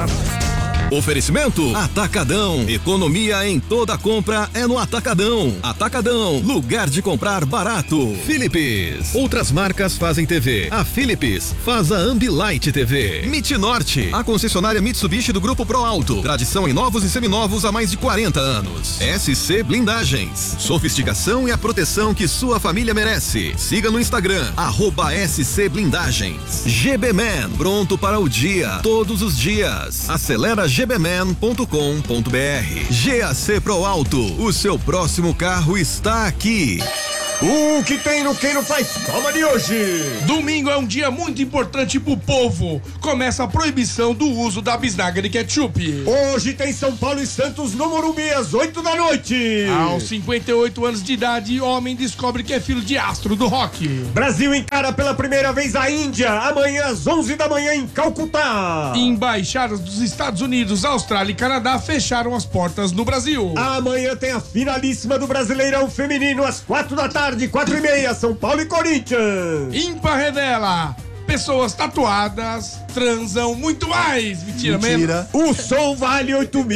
Oferecimento Atacadão. Economia em toda compra é no Atacadão. Atacadão, lugar de comprar barato. Philips. Outras marcas fazem TV. A Philips faz a Ambilight TV. Norte, a concessionária Mitsubishi do Grupo Pro Alto. Tradição em novos e seminovos há mais de 40 anos. SC Blindagens. Sofisticação e a proteção que sua família merece. Siga no Instagram, @SC Blindagens. GB Man, pronto para o dia, todos os dias. Acelera gbman.com.br. GAC Pro Alto, o seu próximo carro está aqui. O que tem no Quem Não Faz Toma de hoje? Domingo é um dia muito importante pro povo. Começa a proibição do uso da bisnaga de ketchup. Hoje tem São Paulo e Santos no Morumbi às 8 da noite. Aos 58 anos de idade, homem descobre que é filho de astro do rock. Brasil encara pela primeira vez a Índia, amanhã às 11 da manhã em Calcutá. Embaixadas dos Estados Unidos, Austrália e Canadá fecharam as portas no Brasil. Amanhã tem a finalíssima do Brasileirão Feminino às 4 da tarde. 4h30, São Paulo e Corinthians. Ímpar revela: pessoas tatuadas transam muito mais. Mentira. Mesmo? O som vale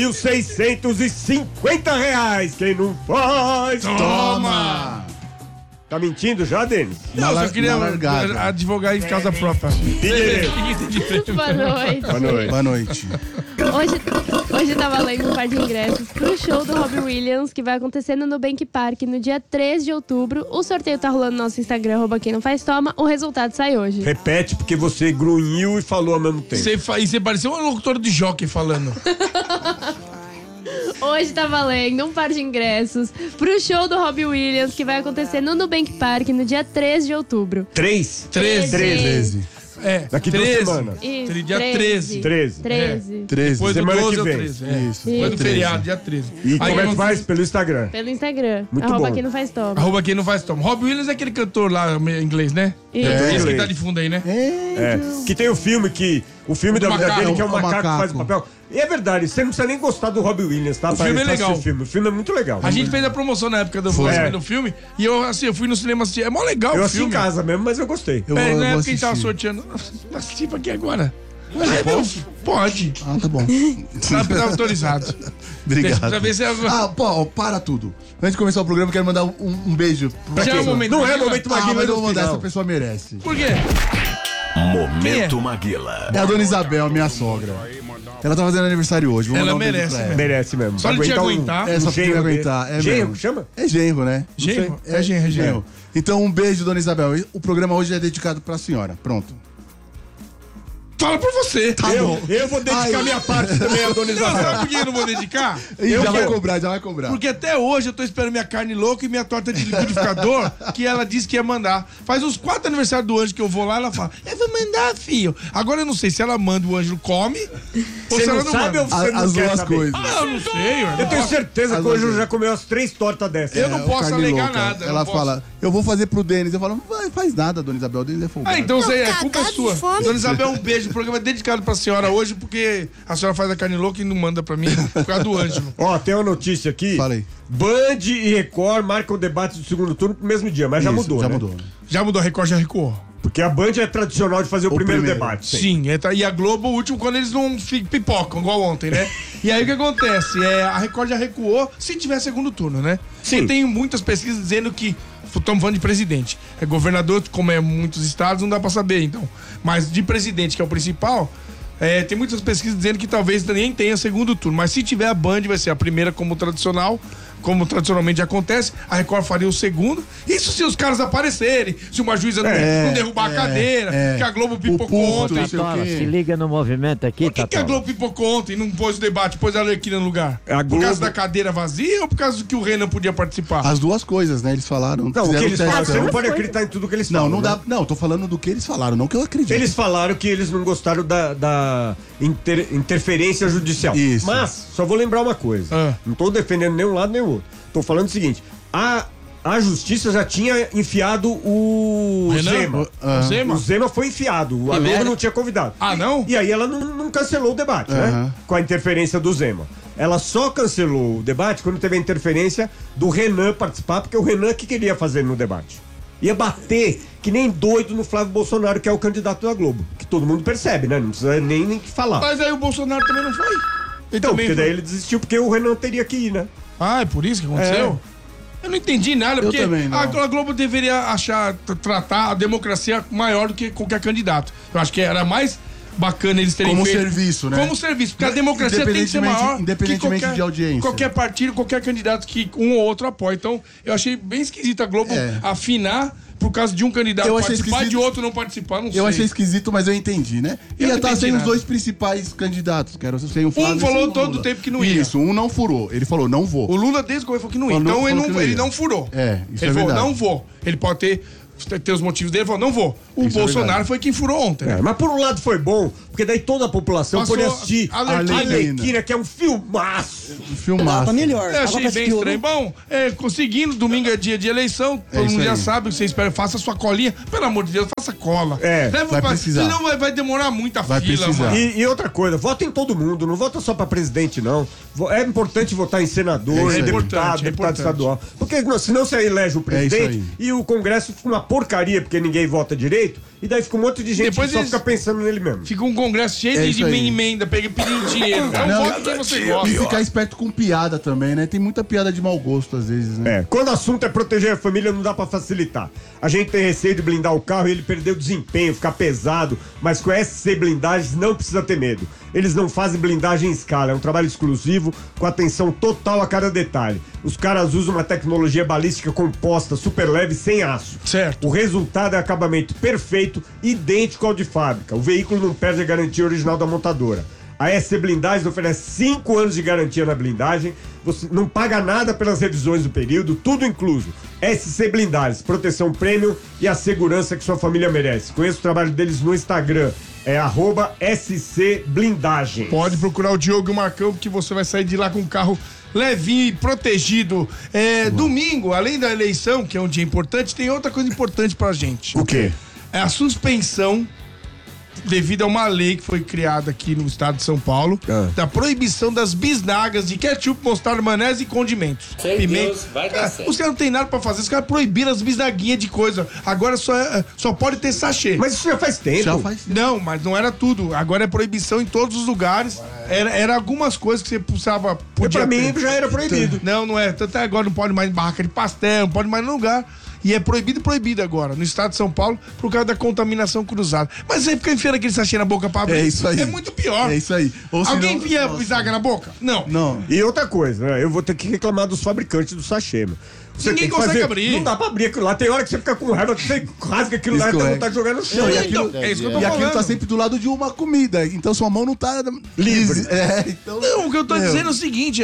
R$8.650. Quem não faz, toma! Tá mentindo já, Denis? Não, eu só queria advogar em causa própria. Boa noite. Boa noite. Boa noite. Hoje tá valendo um par de ingressos pro show do Robbie Williams, que vai acontecer no Nubank Park no dia 3 de outubro. O sorteio tá rolando no nosso Instagram, @quem não faz toma. O resultado sai hoje. Repete, porque você grunhiu e falou ao mesmo tempo. Você pareceu um locutor de jockey falando. Hoje tá valendo um par de ingressos pro show do Robbie Williams, que vai acontecer no Nubank Park no dia 3 de outubro. 13. Daqui 2 semanas. Isso, Dia 13. 13. Depois do Semana 12 que ou vem. 13. Isso. Depois do 13. feriado, dia 13. E como é que faz? Pelo Instagram. Pelo Instagram. Muito bom. @quem não faz toma. @quem não faz toma. Robbie Williams é aquele cantor lá em inglês, né? Isso. Esse que tá de fundo aí, né? Que tem o filme da vida macaco, dele, que é o o macaco que macaco. faz o papel. E é verdade, você não precisa nem gostar do Robbie Williams, tá? O filme é legal. O filme é muito legal. A gente fez a promoção na época do filme e eu fui no cinema assistir. É mó legal Eu o assisti filme. em casa mesmo, mas eu gostei. Eu Na vou época que a gente tava assistir. sorteando. Assistir pra aqui agora. Pode. Ah, tá bom. Tá autorizado. Obrigado. Pra ver se é... Para tudo. Antes de começar o programa, eu quero mandar um beijo. Já é o momento Não é Maguila? momento Maguila Mas eu vou no mandar, final. essa pessoa merece. Por quê? Momento Maguila. É a dona Isabel, minha sogra. Ela tá fazendo aniversário hoje. Vou Ela mandar um beijo merece pra ela. Merece mesmo. Só ele te aguentar. É, só pra genro aguentar. dele. É Genro, mesmo. chama? É genro, né? Genro? É genro. Então, um beijo, dona Isabel. O programa hoje é dedicado pra senhora. Pronto. Fala por você. Tá bom. Eu vou dedicar minha parte também a dona Não, sabe Isabel. por que eu não vou dedicar? Ih, já vai cobrar. Porque até hoje eu tô esperando minha carne louca e minha torta de liquidificador que ela disse que ia mandar. Faz uns 4 aniversários do Ângelo que eu vou lá, ela fala, eu vou mandar, filho. Agora eu não sei se ela manda e o Ângelo come ou Você se ela não não sabe ou manda. você não As quer duas saber? coisas. Ah, eu não sei. Eu tenho certeza que hoje eu já comeu as 3 tortas dessas. Eu não É, posso carne alegar louca. nada. eu Ela não posso. fala, eu vou fazer pro Denis. Eu falo, vai, faz nada, dona Isabel. O Denis é folgado. Ah, então você é culpa cagado de sua. fome. Dona Isabel, um beijo. O programa é dedicado pra senhora hoje, porque a senhora faz a carne louca e não manda pra mim por causa do Ângelo. Ó, tem uma notícia aqui. Fala aí. Band e Record marcam o debate do segundo turno pro mesmo dia, mas já Isso, mudou, já né? mudou. Já mudou, a Record já recuou. Porque a Band é tradicional de fazer o primeiro primeiro. debate. Sim, e a Globo, o último, quando eles não pipocam, igual ontem, né? E aí o que acontece? A Record já recuou se tiver segundo turno, né? Sim. E tem muitas pesquisas dizendo que. Estamos falando de presidente. É governador, como é muitos estados, não dá pra saber, então. Mas de presidente, que é o principal. Tem muitas pesquisas dizendo que talvez nem tenha segundo turno. Mas se tiver a Band, vai ser a primeira como tradicional. Como tradicionalmente acontece, a Record faria o segundo. Isso se os caras aparecerem, se uma juíza não derrubar a cadeira, que a Globo pipocou ponto, ontem. não sei o quê. Se liga no movimento aqui, Por que a Globo pipocou ontem e não pôs o debate, pôs a Arlequina no lugar? A Por Globo- causa da cadeira vazia ou por causa do que o Renan podia participar? As duas coisas, né? Eles falaram. Não, o que fizeram eles teste. falam, você não Duas pode coisas. acreditar em tudo que eles Não, falam. não né? dá. Não, tô falando do que eles falaram, não que eu acredito. Eles falaram que eles não gostaram da interferência judicial. Isso. Mas, só vou lembrar uma coisa. Ah. Não tô defendendo nem um lado nem o outro. Tô falando o seguinte, a justiça já tinha enfiado o Renan? Zema. O Zema? O Zema foi enfiado, a Globo não tinha convidado. Ah, não? E aí ela não cancelou o debate, né? Com a interferência do Zema. Ela só cancelou o debate quando teve a interferência do Renan participar, porque o Renan que queria fazer no debate. Ia bater que nem doido no Flávio Bolsonaro, que é o candidato da Globo. Que todo mundo percebe, né? Não precisa nem falar. Mas aí o Bolsonaro também não foi. Então, porque daí ele desistiu, porque o Renan teria que ir, né? Ah, é por isso que aconteceu? Eu não entendi nada, porque também não. a Globo deveria tratar a democracia maior do que qualquer candidato. Eu acho que era mais bacana eles terem Como feito... serviço, né? Como serviço, porque a democracia tem que ser maior independentemente que qualquer, de audiência. qualquer partido, qualquer candidato que um ou outro apoia. Então, eu achei bem esquisito a Globo afinar por causa de um candidato participar e de outro não participar, não sei. Eu achei esquisito, mas eu entendi, né? Eu Ia não estar entendi sem os nada. dois principais candidatos, que era sem o Flávio Um e sem falou o todo Lula. o tempo que não ia. Isso, um não furou. Ele falou, não vou. O Lula desde o começo falou que não ia. Falou Então que não ele ia. não furou. É, isso ele é falou, verdade. não vou. Ele pode ter os motivos dele, falou, não vou. O Bolsonaro foi quem furou ontem, né? Mas por um lado foi bom, porque daí toda a população Passou podia assistir a Arlequina. Arlequina, que é um filmaço. Filmaço. melhor. Eu achei Agora bem assistiu, estranho. Bom, conseguindo, domingo é dia de eleição, todo isso mundo já aí. sabe o que você espera. Faça sua colinha. Pelo amor de Deus, faça cola. vai precisar. Senão vai demorar muita Vai fila, precisar. mano. E outra coisa, vota em todo mundo, não vota só pra presidente, não. É importante votar em senador, É em isso aí. deputado, É deputado importante. estadual. Porque senão você elege o presidente e o Congresso fica uma porcaria, porque ninguém vota direito, e daí fica um monte de gente Depois que só eles- fica pensando nele mesmo. Fica um congresso cheio É de isso aí. emenda, pedindo dinheiro. Então Não, vota quem você E gosta. ficar esperto com piada também, né? Tem muita piada de mau gosto, às vezes, né? Quando o assunto é proteger a família, não dá pra facilitar. A gente tem receio de blindar o carro e ele perder o desempenho, ficar pesado, mas com a SC Blindagens não precisa ter medo. Eles não fazem blindagem em escala, é um trabalho exclusivo, com atenção total a cada detalhe. Os caras usam uma tecnologia balística composta, super leve, sem aço. Certo. O resultado é acabamento perfeito, idêntico ao de fábrica. O veículo não perde a garantia original da montadora. A SC Blindagens oferece 5 anos de garantia na blindagem. Você não paga nada pelas revisões do período, tudo incluso. SC Blindagens, proteção premium e a segurança que sua família merece. Conheça o trabalho deles no Instagram. É @SC Blindagem. Pode procurar o Diogo e o Marcão, que você vai sair de lá com um carro levinho e protegido. Domingo, além da eleição, que é um dia importante, tem outra coisa importante pra gente. O quê? É a suspensão, devido a uma lei que foi criada aqui no estado de São Paulo, da proibição das bisnagas de ketchup, mostarda, maionese e condimentos. Deus, vai dar certo. Os caras não tem nada pra fazer, os caras proibiram as bisnaguinhas de coisa. Agora só pode ter sachê. Mas isso já faz tempo. Já faz tempo. Não, mas não era tudo. Agora é proibição em todos os lugares. Era algumas coisas que você precisava. Pra mim ter. já era proibido. Não é. Tanto agora não pode mais em barraca de pastel, não pode mais no lugar. E é proibido agora, no estado de São Paulo, por causa da contaminação cruzada. Mas você fica enfiando aquele sachê na boca pra abrir. É isso aí. É muito pior. É isso aí. Ou Alguém senão- enfia Nossa. bisaga na boca? Não. Não. E outra coisa, né? Eu vou ter que reclamar dos fabricantes do sachê, meu. Você Ninguém tem que consegue abrir. Não dá pra abrir aquilo lá. Tem hora que você fica com raiva, que você rasga aquilo lá e tem Escorrega. vontade de jogar no chão. Não, e E aquilo- aquilo- É isso que eu tô E aquilo falando. tá sempre do lado de uma comida, então sua mão não tá Livre. Então. Não, o que eu tô Meu. dizendo é o seguinte: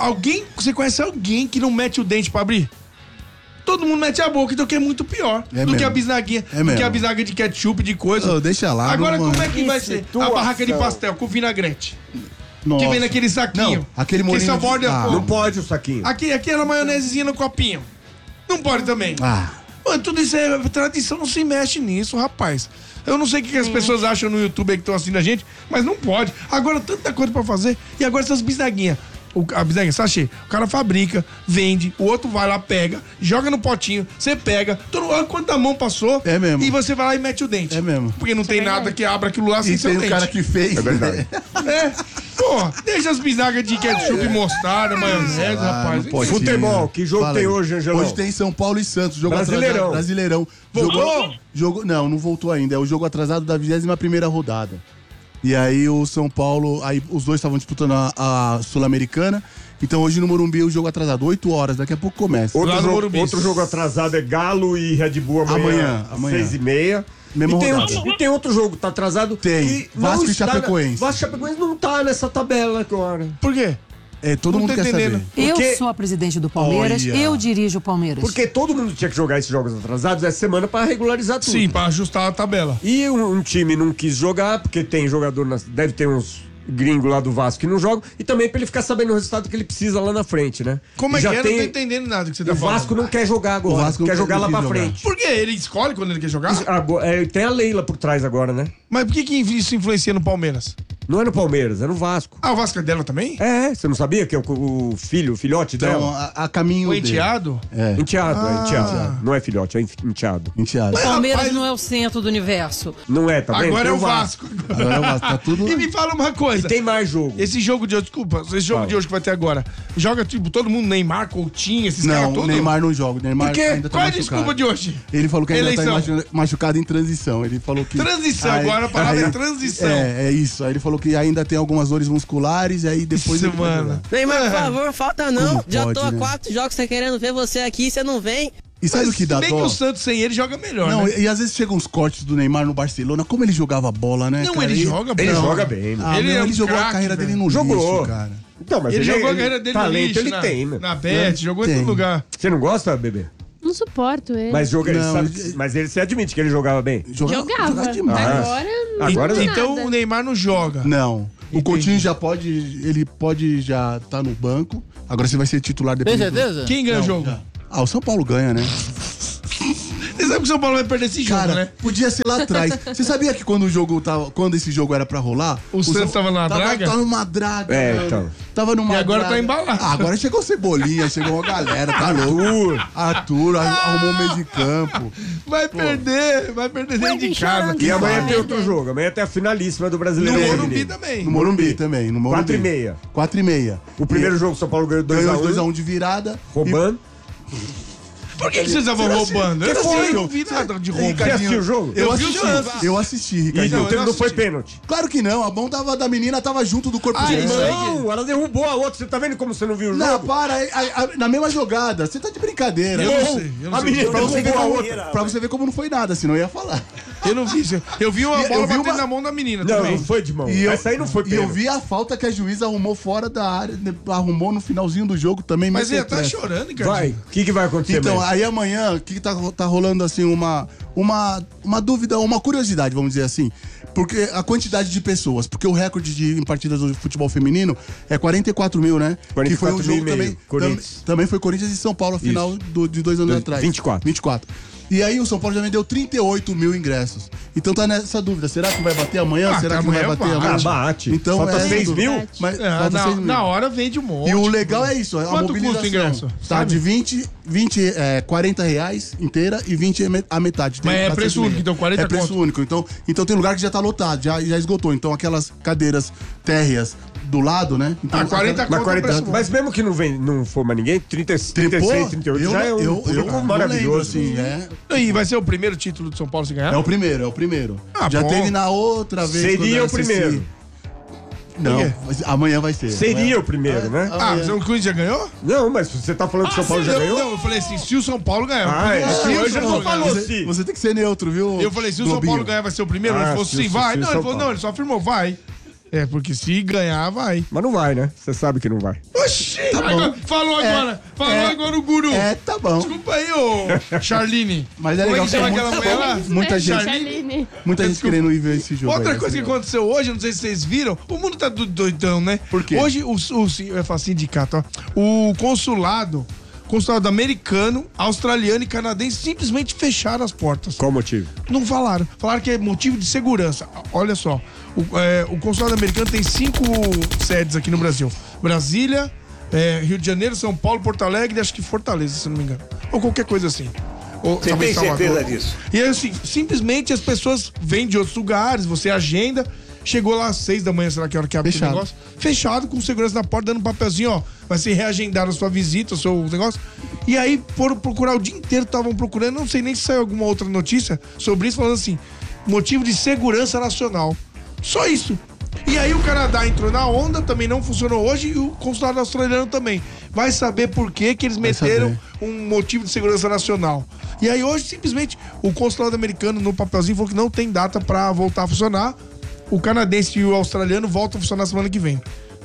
você conhece alguém que não mete o dente pra abrir? Todo mundo mete a boca, então que é muito pior É do que mesmo. a bisnaguinha, É do mesmo. que a bisnaga de ketchup, de coisa. Ô, deixa lá, Agora, não, como é mano. que vai Que ser a situação. barraca de pastel com vinagrete? Nossa. Que vem naquele saquinho. Não, aquele que molinho só de- borda Ah, Não pode o saquinho. aquela maionesezinha no copinho. Não pode também. Ah. Mano, tudo isso é tradição, não se mexe nisso, rapaz. Eu não sei o que as pessoas acham no YouTube aí que estão assistindo a gente, mas não pode. Agora, tanta coisa pra fazer. E agora essas bisnaguinhas. A bisnaguinha, sachê. O cara fabrica, vende, o outro vai lá, pega, joga no potinho, você pega, olha quanta mão passou. É mesmo. E você vai lá e mete o dente. É mesmo. Porque não tem nada que abra aquilo lá sem E seu tem o dente. cara que fez. É verdade. Porra, deixa as bisnagas de ketchup e mostarda, maionese, rapaz. não pode. Futebol, que jogo Fala tem aí. hoje, Angelão? Hoje tem São Paulo e Santos, jogo Brasileirão. atrasado. Brasileirão. Voltou? Não voltou ainda. É o jogo atrasado da 21ª rodada. E aí o São Paulo, aí os dois estavam disputando a Sul-Americana. Então hoje no Morumbi o jogo atrasado, 8 horas, daqui a pouco começa. Lá no Morumbi. Outro jogo atrasado é Galo e Red Bull amanhã. Amanhã. 6h30. Mesma E tem, rodada. e tem outro jogo que tá atrasado. Tem. que não Vasco e está Chapecoense. Vasco e Chapecoense não tá nessa tabela agora. Por quê? Todo Não mundo tô quer entendendo. saber. Porque- Eu sou a presidente do Palmeiras, Olha. eu dirijo o Palmeiras. Porque todo mundo tinha que jogar esses jogos atrasados essa semana pra regularizar tudo. Sim, pra ajustar a tabela. E um time não quis jogar, porque tem jogador, deve ter uns gringos lá do Vasco que não jogam, e também pra ele ficar sabendo o resultado que ele precisa lá na frente, né? Como é E que já é? tem... Não tô entendendo nada que você tá O falando. Vasco não quer jogar agora, O Vasco quer jogar não lá pra quis jogar. frente. Por quê? Ele escolhe quando ele quer jogar? Tem a Leila por trás agora, né? Mas por que isso influencia no Palmeiras? Não é no Palmeiras, é no Vasco. Ah, o Vasco é dela também? É, você não sabia que é o filhote Então, dela? a caminho O dele. enteado? É, Enteado, é enteado. Não é filhote, é enteado. enteado. O Palmeiras rapaz, não é o centro do universo. Não é, tá vendo? Agora é Tem o Vasco. Agora é o Vasco, tá tudo... E me fala uma E coisa. tem mais jogo. Esse jogo de hoje, desculpa, esse jogo Fala. de hoje que vai ter agora, joga tipo todo mundo, Neymar, Coutinho, esses caras Não, todos? o Neymar não joga. O Neymar Por quê? ainda tá Qual é a machucado. desculpa de hoje? Ele falou que ainda Eleição. tá machucado em transição. Ele falou que... Transição, Aí- agora a palavra é aí- transição. É isso. Aí ele falou que ainda tem algumas dores musculares, e aí depois... Isso, ele vai mano. jogar. Neymar, por favor, falta não. Como Já pode, tô há né? 4 jogos querendo ver você aqui, você não vem. E sabe o que dá Se bem que dó? o Santos sem ele joga melhor, Não, né? e às vezes chegam uns cortes do Neymar no Barcelona, como ele jogava bola, né? Não, cara? ele joga bem. Ele Não. joga bem, né? Ah, Ele ele, é um jogou a craque, carreira velho. dele no Jogou. lixo, cara. Então, mas Ele jogou a carreira dele no talento lixo, ele na, tem, né? na Bet, jogou em Tem. todo lugar. Você não gosta, bebê? Não suporto ele. Mas joga, ele Não, sabe, ele- mas ele se admite que ele jogava bem. Jogava. demais. Agora não Agora joga Então nada. o Neymar não joga. Não. O Coutinho já pode. Ele pode já tá no banco. Agora você vai ser titular depois. Tem certeza? Quem ganha o jogo? Ah, o São Paulo ganha, né? Você sabe que o São Paulo vai perder esse jogo, Cara, né? podia ser lá atrás. Você sabia que quando esse jogo era pra rolar, O Santos tava numa draga? Tava numa draga. É, mano. então. Tava numa E agora draga. tá embalado. Ah, agora chegou Cebolinha, chegou uma galera, tá louco. Arthur arrumou o meio de campo. Vai perder dentro de casa. E amanhã vai. tem outro jogo. Amanhã tem a finalíssima do No Brasileiro. Morumbi Feminino. também. No Morumbi também. No Morumbi. 4h30. 4h30. O primeiro jogo São Paulo ganhou Ganhou 2x1. 2x1 de virada. Roubando. Por que vocês estavam roubando? Eu não vi nada de roubo. Você assistiu o jogo? Eu vi assisti, os lances. eu assisti, E Ricardinho. não, não foi assisti. pênalti. Claro que não, a mão da menina tava junto do corpo dele. Não, ela derrubou a outra. Você tá vendo como você não viu o Não, jogo? para, na mesma jogada. Você tá de brincadeira. Eu não sei. Eu não A sei. menina Pra você, ver derrubou a como, outra. pra você ver como não foi nada, senão eu ia falar. Eu não vi isso. Eu vi uma Eu bola vi batendo uma- na mão da menina Não, também. não foi de mão. E eu- Essa aí não foi E eu pênalti. vi a falta que a juíza arrumou fora da área, arrumou no finalzinho do jogo também. Mas ele meteu tá pressa. chorando, cara. Vai. O que vai acontecer Então, mesmo? aí amanhã, o que tá rolando assim, uma dúvida, uma curiosidade, vamos dizer assim. Porque a quantidade de pessoas, porque o recorde em partidas do futebol feminino é 44 mil, né? 44 que foi um jogo mil e meio, também. Corinthians. Também foi Corinthians e São Paulo, a final de 2 anos atrás. 24. E aí o São Paulo já vendeu 38 mil ingressos. Então tá nessa dúvida. Será que vai bater amanhã? Ah, Será que não vai amanhã bater vai. amanhã? Bate. Então Falta é 6 mil? Mas, É, falta 6 mil. na hora vende um monte. E o legal é isso, a Quanto mobilização. custa o ingresso? Tá Sabe? de 40 reais inteira e 20 a metade. Tem Mas é 400 preço único, então 40 É preço conto. único. Então tem lugar que já tá lotado, já esgotou. Então aquelas cadeiras térreas do lado, né? Então, 40 Mas, conto é 40, preço bom. mas mesmo que não for mais ninguém, 36, 38 já é um público não maravilhoso. lembro, assim, E vai ser o primeiro título do São Paulo se ganhar? é o primeiro. Ah, já bom. teve na outra vez. Seria quando eu o primeiro. assisti. Não, quê? mas amanhã vai ser. Seria o primeiro, né? Ah, mas o Corinthians já ganhou? Não, mas você tá falando que São Paulo já não, ganhou? Não, eu falei assim, se o São Paulo ganhar. Ah, é. Se o Hoje São não Paulo falou ganhar. se. Você tem que ser neutro, viu? Eu falei, se o São Globinho? Paulo ganhar, vai ser o primeiro? Ah, Ele falou se sim, o- vai. se o Não, São ele falou, Paulo. não, ele só afirmou, vai. É, porque se ganhar, vai. Mas não vai, né? Você sabe que não vai. Oxi! Falou agora. Falou agora o guru. Tá bom. Desculpa aí, ô Charline. Mas é Como legal que chama que aquela tá mulher bom. lá? Muita gente- Charline. Muita gente Desculpa. querendo ir ver esse jogo. Outra aí, coisa que assim. aconteceu hoje, não sei se vocês viram, o mundo tá doidão, né? Por quê? Hoje, eu ia falar sindicato, ó. O consulado americano, australiano e canadense simplesmente fecharam as portas. Qual o motivo? Não falaram. Falaram que é motivo de segurança. Olha só, o consulado americano tem 5 sedes aqui no Brasil. Brasília, Rio de Janeiro, São Paulo, Porto Alegre e acho que Fortaleza, se não me engano. Ou qualquer coisa assim. Você tem certeza disso? E assim, simplesmente as pessoas vêm de outros lugares, você agenda, chegou lá às 6 da manhã, será que é a hora que abre esse Fechado. negócio? Fechado, com segurança na porta, dando um papelzinho, ó, vai ser reagendado a sua visita, o seu negócio. E aí foram procurar o dia inteiro, estavam procurando, não sei nem se saiu alguma outra notícia sobre isso, falando assim, motivo de segurança nacional. Só isso. E aí o Canadá entrou na onda, também não funcionou hoje, e o consulado australiano também. Vai saber por que eles meteram um motivo de segurança nacional. E aí hoje, simplesmente, o consulado americano no papelzinho falou que não tem data pra voltar a funcionar. O canadense e o australiano voltam a funcionar semana que vem.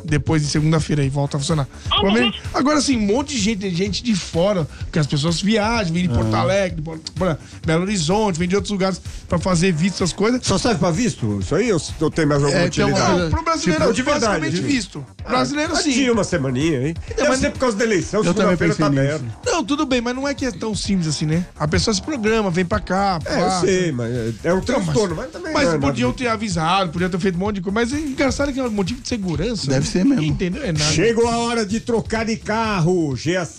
depois de segunda-feira aí, volta a funcionar. Agora sim, um monte de gente de fora, porque as pessoas viajam, vêm de Porto Alegre, de Belo Horizonte, vêm de outros lugares pra fazer visto, essas coisas. Só serve pra visto? Isso aí ou tem mais alguma utilidade? Não, pro brasileiro Tipo, de verdade, basicamente tipo. visto. Brasileiro sim. Adia uma semaninha, hein? Deve ser por causa da eleição, segunda-feira tá aberto. Não, tudo bem, mas não é que é tão simples assim, né? A pessoa se programa, vem pra cá, Eu sei, mas é um transtorno, mas também Mas não é podiam nada. ter avisado, podiam ter feito um monte de coisa. Mas é engraçado que é um motivo de segurança. Deve ser mesmo. Entendeu? É nada. Chegou a hora de trocar de carro.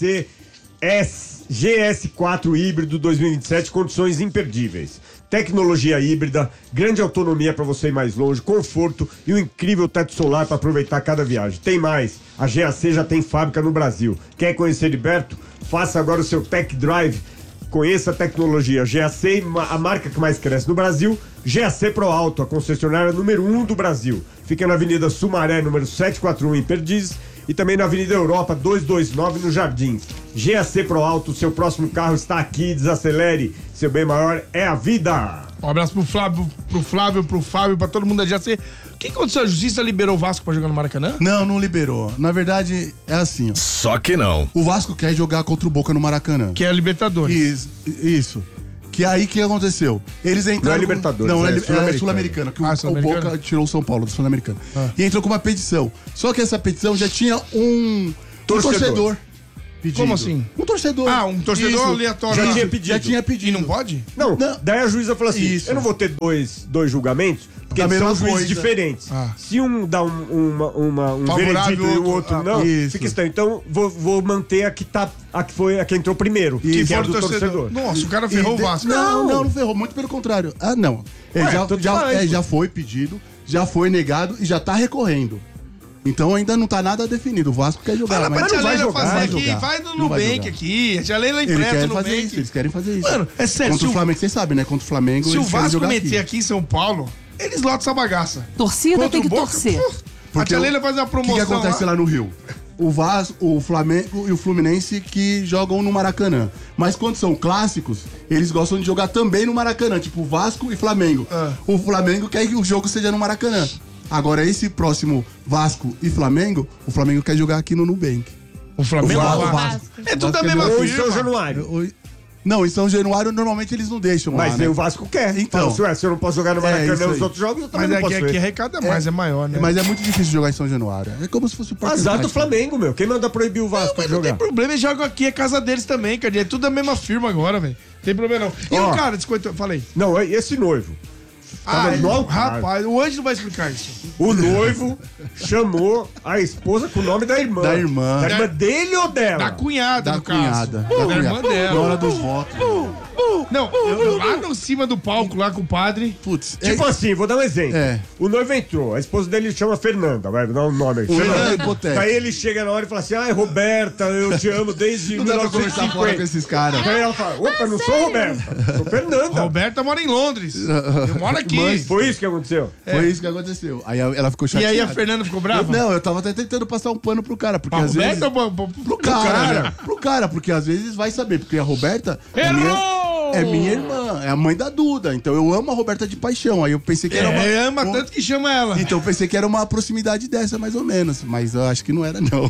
GS4 híbrido 2027, condições imperdíveis. Tecnologia híbrida, grande autonomia para você ir mais longe, conforto e um incrível teto solar para aproveitar cada viagem. Tem mais, a GAC já tem fábrica no Brasil. Quer conhecer Liberto? Faça agora o seu Tech Drive. Conheça a tecnologia GAC, a marca que mais cresce no Brasil. GAC Pro Auto, a concessionária número 1 do Brasil. Fica na Avenida Sumaré, número 741, em Perdizes. E também na Avenida Europa 229, no Jardins. GAC Pro Auto, seu próximo carro está aqui. Desacelere, seu bem maior é a vida. Um abraço pro Flávio, pro Fábio, pra todo mundo da GAC. O que aconteceu? A justiça liberou o Vasco pra jogar no Maracanã? Não liberou. Na verdade, é assim, ó. Só que não. O Vasco quer jogar contra o Boca no Maracanã. Que é a Libertadores. Isso. Que aí que aconteceu? Eles entraram. Não é Libertadores, Não, é é Sul-Americana. Sul-Americana. Que o Sul-Americana. Boca tirou o São Paulo do Sul-Americana. E entrou com uma petição. Só que essa petição já tinha um torcedor pedido. Como assim? Um torcedor. Um torcedor Isso. aleatório. Já lá. tinha pedido. Já tinha pedido. E não pode? Não, Não. daí a juíza falou assim: Isso. eu não vou ter dois julgamentos, porque Da eles são mesma juízes coisa. diferentes. Se um dá um Favorável, veredito e o outro não, isso. fica estranho. Então vou manter a que entrou primeiro, Isso. que era Fora do o torcedor. Nossa, o cara ferrou o Vasco. Não ferrou. Muito pelo contrário. Não. Já foi pedido, já foi negado e já tá recorrendo. Então ainda não tá nada definido. O Vasco quer jogar. Fala pra tia não vai Leila jogar, fazer vai aqui, jogar. vai no Não vai Nubank jogar. aqui. A tia Leila Eles empresta querem no fazer Nubank. isso, eles querem fazer isso. Mano, é sério, Contra o Flamengo, vocês sabem, né? Contra o Flamengo, Se o eles querem Vasco jogar meter aqui em São Paulo, eles lotam essa bagaça. Torcida Contra tem o que Boca, torcer. A tia Leila faz uma O que promoção acontece lá no Rio? O Vasco, o Flamengo e o Fluminense que jogam no Maracanã. Mas quando são clássicos, eles gostam de jogar também no Maracanã, tipo Vasco e Flamengo. O Flamengo quer que o jogo seja no Maracanã. Agora, esse próximo Vasco e Flamengo, o Flamengo quer jogar aqui no Nubank. O Flamengo O vai. Vasco. É tudo da Vasco mesma Ou em São firma. Januário. Não, em São Januário normalmente eles não deixam Mas lá, né? o Vasco quer. Então. Fala assim, se eu não posso jogar no É, Maracanã isso nos aí. outros jogos, eu também Mas não posso. aqui ver. arrecada mais, é maior, né? Mas é muito difícil jogar em São Januário. É como se fosse o Parque Azar do Antártico. Flamengo, meu. Quem manda proibir o Vasco Mas de não tem jogar? problema, eles jogam aqui, é casa deles também, cara. É tudo da mesma firma agora, velho. Tem problema não. E Ó. o cara, desconto, falei. Não, esse noivo. Tava no altar. rapaz, o Anjo não vai explicar isso. O noivo chamou a esposa com o nome da irmã. Da irmã. Da irmã dele ou dela? Da cunhada, Da no cunhada. caso. Da irmã Na dela. hora dos votos. Não, lá no cima do palco, lá com o padre. Putz, Tipo assim, vou dar um exemplo. É. O noivo entrou, a esposa dele chama Fernanda, vai dar um nome aí. Fernanda hipotético. Aí ele chega na hora e fala assim: ai, Roberta, eu te amo desde não dá pra conversar fora com 1950. esses caras. Aí ela fala: opa, não sou Roberta, sou Fernanda. Roberta mora em Londres. Eu moro aqui. Mas foi isso que aconteceu? Foi isso que aconteceu. Aí ela ficou E chateada. aí a Fernanda ficou brava? Não, eu tava até tentando passar um pano pro cara, porque Pra às vezes... Roberta ou Pro cara, porque às vezes vai saber, porque a Roberta Errou! é minha irmã, é a mãe da Duda, então eu amo a Roberta de paixão, aí eu pensei que era uma... ama tanto que chama ela. Então eu pensei que era uma proximidade dessa, mais ou menos, mas eu acho que não era, não.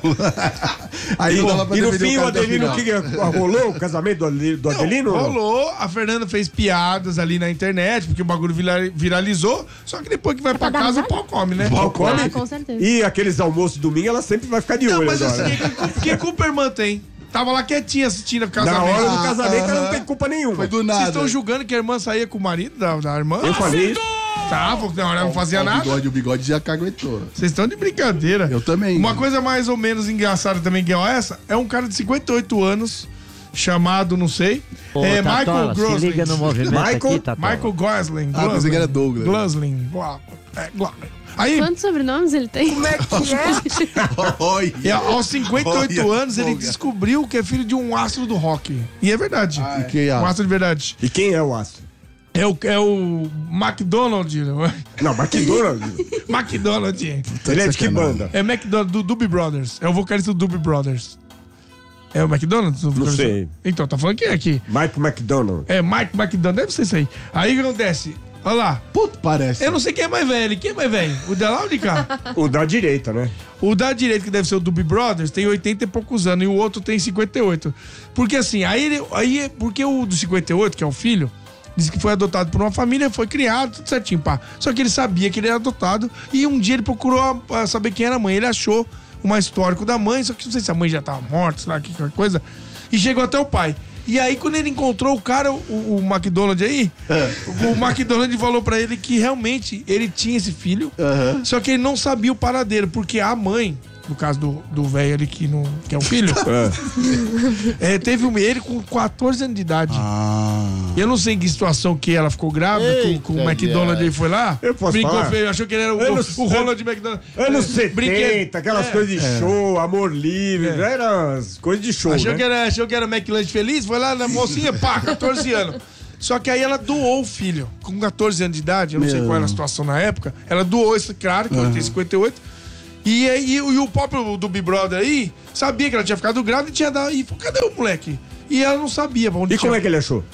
Aí não dava pra E no defender fim, o cara até Adelino, final. que rolou o casamento do Adelino? ou não? Rolou, a Fernanda fez piadas ali na internet, porque o bagulho viralizou, só que depois que vai pra casa o pau come, né? Pau come? Ah, com certeza. E aqueles almoços de domingo, ela sempre vai ficar de Não, olho mas agora. assim, que culpa a irmã tem? Tava lá quietinha assistindo o Na casamento. hora do casamento, ela não aham. tem culpa nenhuma. Foi do Vocês nada. estão julgando que a irmã saía com o marido da irmã? Eu falei isso. Tava, na hora não fazia nada. O bigode já caguetou. Vocês estão de brincadeira. Eu também. Uma coisa mais ou menos engraçada também que é essa, é um cara de 58 anos, chamado, não sei, Michael Tatola, se Gosling. liga no movimento Michael- aqui, Tatola. Michael Gosling. Ah, pensei que era Douglas. Gosling. Aí, Quantos sobrenomes ele tem? Como é que Olha. aos 58 Olha, anos, ele folga. descobriu que é filho de um astro do rock. E é verdade. E quem é? Um astro de verdade. E quem é o astro? É o McDonald. Não, McDonald's. McDonald. Ele é de que banda? É McDonald, do Doobie Brothers. É o vocalista do Doobie Brothers. É o McDonald's? Não sei. Então, tá falando que é aqui. Mike McDonald. É Mike McDonald, deve ser isso aí. Aí o que acontece? Olha lá. Puto, parece. Eu não sei quem é mais velho. Quem é mais velho? O de lá ou de cá? O da direita, né? O da direita, que deve ser o do Big Brothers, tem 80 e poucos anos. E o outro tem 58. Porque assim, porque o do 58, que é o filho, disse que foi adotado por uma família, foi criado, tudo certinho, pá. Só que ele sabia que ele era adotado. E um dia ele procurou saber quem era a mãe. Ele achou uma histórico da mãe, só que não sei se a mãe já tava morta, sei lá, que coisa. E chegou até o pai. E aí, quando ele encontrou o cara, o McDonald's aí, o McDonald's falou pra ele que realmente ele tinha esse filho, só que ele não sabia o paradeiro, porque a mãe, no caso do velho ali que é o filho, teve ele com 14 anos de idade. Eu não sei em que situação que ela ficou grávida, com o McDonald's aí foi lá. Eu posso brincou falar? feio, achou que ele era o Ronald McDonald. Anos 70, aquelas coisas de show, amor livre, eram as coisas de show, Achou né? que era McLanche feliz, foi lá na mocinha, pá, 14 anos. Só que aí ela doou o filho. Com 14 anos de idade, eu não sei qual era a situação na época, ela doou esse cara, que hoje tem 58. E o próprio do Big Brother aí sabia que ela tinha ficado grávida e tinha dado. E falou, cadê o moleque? E ela não sabia pra onde E como é que ele achou?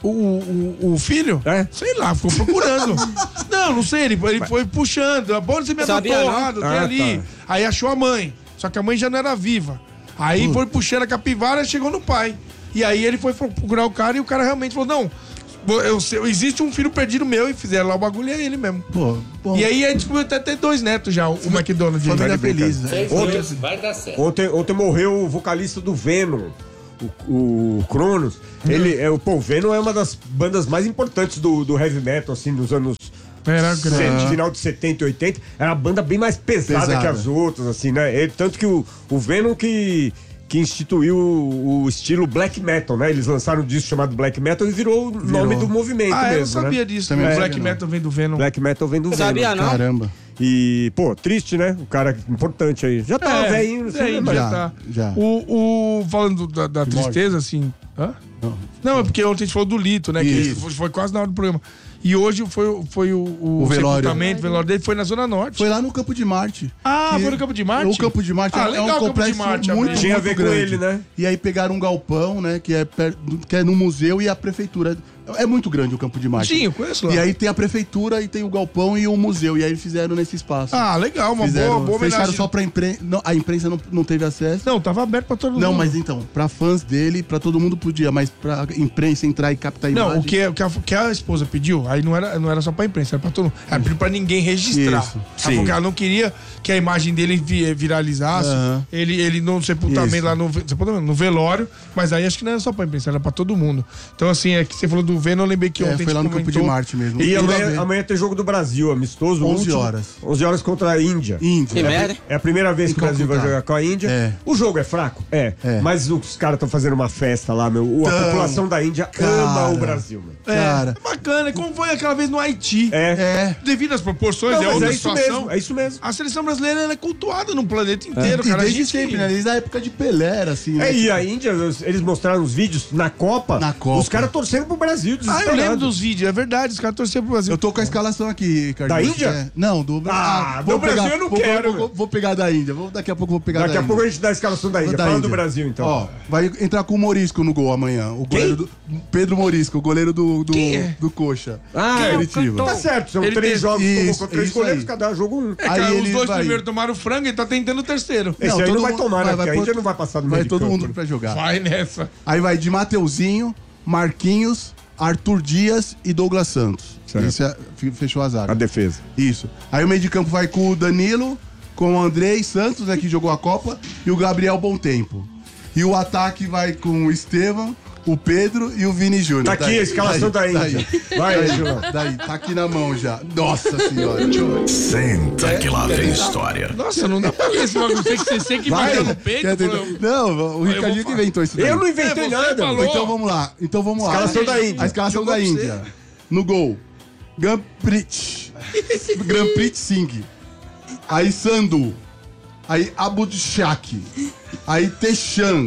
O filho? É? Sei lá, ficou procurando. não sei, ele foi puxando. A bola você me adotou, tem ali. Tá. Aí achou a mãe. Só que a mãe já não era viva. Aí foi puxando a capivara e chegou no pai. E aí ele foi procurar o cara e o cara realmente falou: não, existe um filho perdido meu, e fizeram lá o bagulho e é ele mesmo. Pô. E aí a gente descobriu até ter 2 netos já, o McDonald's. Família feliz, né? Vai dar certo. Ontem morreu o vocalista do Venom, o Cronos. O Venom é uma das bandas mais importantes do heavy metal, assim, nos anos... final de 70 e 80. Era uma banda bem mais pesada que as outras, assim, né? Tanto que o Venom que instituiu o estilo black metal, né? Eles lançaram um disco chamado Black Metal e virou o nome do movimento mesmo, eu não sabia né? disso. Também Black Metal vem do Venom. Black Metal vem do Venom. Sabia não? Caramba. E, pô, triste, né? O cara importante aí. Já tá velhinho, não sei, mas... já tá. Já. Falando da tristeza, assim... Hã? Não, é porque ontem a gente falou do Lito, né? Que foi quase na hora do programa. E hoje foi o velório. sepultamento, o velório dele foi na Zona Norte. Foi lá no Campo de Marte. Foi no Campo de Marte? O Campo de Marte é legal, um o Campo complexo de Marte, muito, Tinha a muito ver com grande. ele, né? E aí pegaram um galpão, né? Que é no museu e a prefeitura. É muito grande o Campo de Marte. Sim, eu conheço lá. E aí tem a prefeitura e tem o galpão e o museu. E aí eles fizeram nesse espaço. Legal, uma boa Fecharam homenagem. só pra imprensa. A imprensa não teve acesso. Não, tava aberto pra todo mundo. Não, mas então, pra fãs dele, pra todo mundo podia, mas pra imprensa entrar e captar a imagem. Não, o que a esposa pediu, aí não era só pra imprensa, era pra todo mundo. Ela pediu pra ninguém registrar. Isso, Ela falou que ela não queria que a imagem dele viralizasse. Ele no sepultamento lá no velório, mas aí acho que não era só pra imprensa, era pra todo mundo. Então, assim, é que você falou do Venom, eu lembrei que ontem foi lá no Campo de Marte mesmo. E amanhã tem jogo do Brasil, amistoso. 11 horas. 11 horas contra a Índia. É a primeira vez que o Brasil vai jogar com a Índia. O jogo é fraco? Mas os caras estão fazendo uma festa lá, meu. A população da Índia ama o Brasil, meu. Cara. É bacana, como foi aquela vez no Haiti. Devido às proporções, Não, mas outra é isso situação. mesmo, é isso mesmo. A seleção brasileira ela é cultuada no planeta inteiro, E cara. desde sempre, né? Desde a época de Pelé, era assim. né? E a Índia, eles mostraram os vídeos na Copa. Os caras torcendo pro Brasil, eu lembro dos vídeos, é verdade, os caras torceram pro Brasil. Eu tô com a escalação aqui, Ricardo. Da Índia? Não, do do Brasil eu não quero. Vou pegar da Índia. Daqui a pouco eu vou pegar da Índia. Daqui a pouco a gente dá a escalação da Índia. Fala do Brasil, então. Ó, vai entrar com o Morisco no gol amanhã. O goleiro do Pedro Morisco, o goleiro do Coxa. Curitiba. Tá certo, são Ele 3 tem- jogos, isso, com 3 isso goleiros, aí. cada jogo um. Cara, Aí os ele dois vai- primeiros tomaram frango e tá tentando o terceiro. Esse aí todo não vai mundo- tomar, né? Porque a pôr- Índia não vai passar no meio Vai de todo campo, mundo né? pra jogar. Vai nessa. Aí vai de Mateuzinho, Marquinhos, Arthur Dias e Douglas Santos. Certo. Esse fechou a zaga. A defesa. Isso. Aí o meio de campo vai com o Danilo, com o Andrei Santos, né, que jogou a Copa, e o Gabriel Bom Tempo. E o ataque vai com o Estevam, o Pedro e o Vini Júnior. Tá aqui a escalação da Índia. Vai, Gilão. Daí, tá aqui na mão já. Nossa senhora. Deixa eu ver. Senta que lá vem história. Nossa, não dá pra ler esse bagulho. Você que bateu no peito. Quer falou, tentar- Não, o Ricardinho que inventou isso daí. Eu não inventei você nada. falou. Então vamos lá. Escalação da Índia. A escalação Jogou da pra Índia. No gol, Gamprit Singh. Aí Sandu. Aí Abudshak. Aí Techan.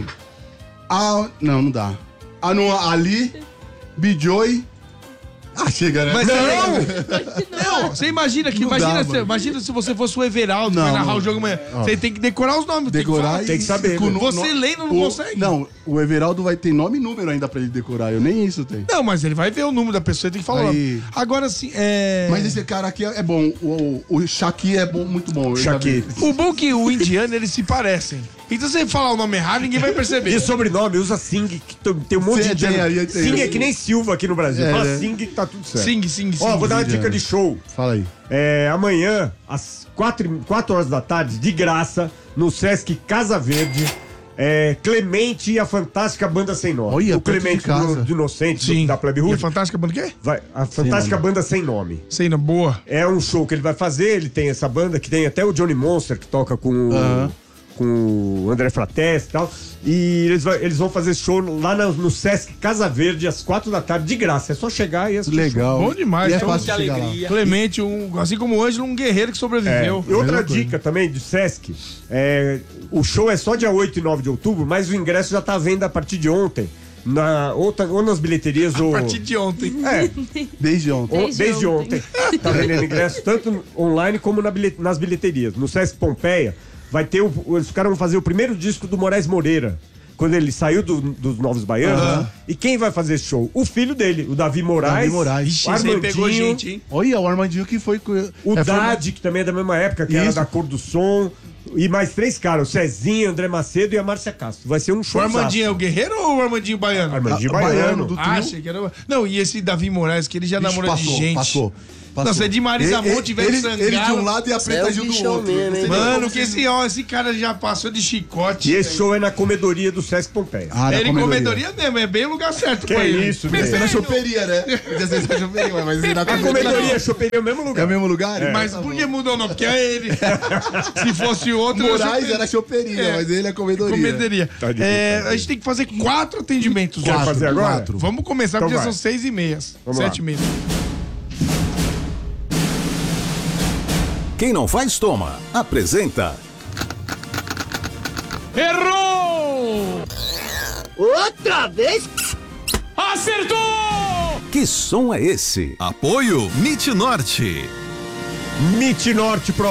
Não dá. Anwar Ali. Bijoy. Chega, né? Mas Não! Não, você imagina que. Não dá, Imagina se você fosse o Everaldo que Não, vai narrar não. o jogo amanhã. Você tem que decorar os nomes. Decorar Tem que saber, né? Você lendo não consegue? Não, o Everaldo vai ter nome e número ainda pra ele decorar. Eu nem isso tenho. Não, mas ele vai ver o número da pessoa, tem que falar. Aí. Agora sim, Mas esse cara aqui é bom. O Shaqui é bom, muito bom. Eu já Shaqui. vi. O bom é que o indiano, eles se parecem. Então se você falar o nome errado, ninguém vai perceber. E sobrenome, usa Singh, que tem um monte Sim, de indiano. tem. Singh é que nem Silva aqui no Brasil. É, Fala né? Singh que tá tudo certo. Sim. Ó, vou dar uma dica de show. Fala aí. Amanhã, às 4 horas da tarde, de graça, no Sesc Casa Verde, Clemente e a Fantástica Banda Sem Nome. Olha, o perto de Clemente casa. do Inocente, Sim. da Plebe E a Rude. Fantástica Banda o quê? A Fantástica Banda Sem Nome. Sei, na boa. É um show que ele vai fazer, ele tem essa banda que tem até o Johnny Monster que toca com o André Frates e tal. E eles vão fazer show lá no Sesc Casa Verde às 4 da tarde, de graça. É só chegar e assistir. Legal. Bom demais. E é Então, fácil de chegar lá. Clemente, assim como o Ângelo, um guerreiro que sobreviveu. E outra Mesma coisa. dica também do Sesc, o show é só dia 8 e 9 de outubro, mas o ingresso já tá à venda a partir de ontem. Ou nas bilheterias ou. A partir de ontem. Desde ontem. Desde ontem. Tá vendendo ingresso tanto online como nas bilheterias. No Sesc Pompeia vai ter os caras vão fazer o primeiro disco do Moraes Moreira. Quando ele saiu dos Novos Baianos. E quem vai fazer esse show? O filho dele, o Davi Moraes. Davi Moraes. Ixi, o esse aí pegou Armandinho, gente, hein? Olha, o Armandinho que foi... o Dade, que também é da mesma época, que era Isso. da Cor do Som. E mais 3 caras, o Cezinho, André Macedo e a Márcia Castro. Vai ser um O show. Armandinho é o guerreiro ou o Armandinho baiano? Armandinho Baiano, Baiano. do Ah, trio. achei que era. Não, e esse Davi Moraes, que ele já namorou de gente. Passou. Nossa, é de Marisa Monte, velho ele Sangalo. de um lado e a Preta é o Gil do bichão outro. mesmo, hein? Mano, que esse cara já passou de chicote. E esse show é na comedoria do Sesc Pompeia. Ah, na Ele comedoria mesmo, é bem o lugar certo Que pra ele. isso, Podia ser na velho. choperia, né? Podia ser na choperia, mas na A comedoria, choperia é o mesmo É lugar. o mesmo lugar? Mas por que mudou o nome? Porque é ele. Se fosse outro, Moraes eu era choperia, É. mas ele é comedoria. comedoria. Tá de brincadeira. A gente tem que fazer 4 atendimentos. Quer hoje. fazer agora? 4. Vamos começar, Então porque já vai. são 6h30. Vamos lá. 7h30. Quem não faz, toma. Apresenta. Errou! Outra vez? Acertou! Que som é esse? Apoio MIT Norte. MIT Norte Pro